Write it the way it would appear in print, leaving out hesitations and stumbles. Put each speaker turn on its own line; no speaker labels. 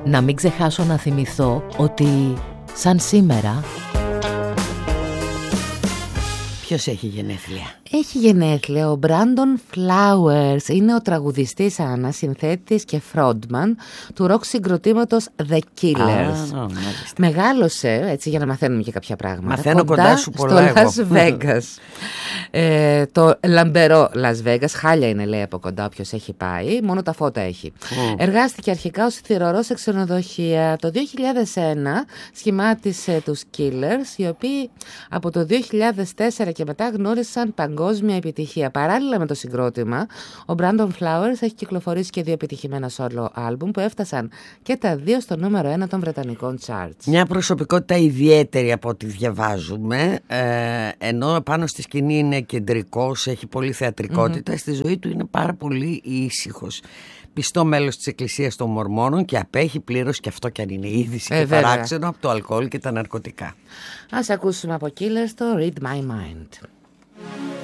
Να μην ξεχάσω να θυμηθώ ότι σαν σήμερα...
Ποιος έχει γενέθλια?
Έχει γενέθλια ο Brandon Flowers. Είναι ο τραγουδιστής συνθέτης και frontman του ροκ συγκροτήματος The Killers. Μεγάλωσε, έτσι για να μαθαίνουμε και κάποια πράγματα,
μαθαίνω κοντά σου πολλά
στο Las Vegas. Το λαμπερό Las Vegas. Χάλια είναι, λέει, από κοντά όποιος έχει πάει. Μόνο τα φώτα έχει. Εργάστηκε αρχικά ως θηρορός σε ξενοδοχεία. Το 2001 σχημάτισε τους Killers, οι οποίοι από το 2004 και μετά γνώρισαν παγκόσμια επιτυχία. Παράλληλα με το συγκρότημα, ο Brandon Flowers έχει κυκλοφορήσει και 2 επιτυχημένα solo album που έφτασαν και τα 2 στο νούμερο 1 των βρετανικών charts.
Μια προσωπικότητα ιδιαίτερη από ό,τι διαβάζουμε, ενώ πάνω στη σκηνή είναι κεντρικός, έχει πολύ θεατρικότητα, στη ζωή του είναι πάρα πολύ ήσυχος. Πιστό μέλος της Εκκλησίας των Μορμόνων και απέχει πλήρως, και αυτό κι αν είναι είδηση και παράξενο, από το αλκοόλ και τα ναρκωτικά.
Ας ακούσουμε από Killers το Read My Mind.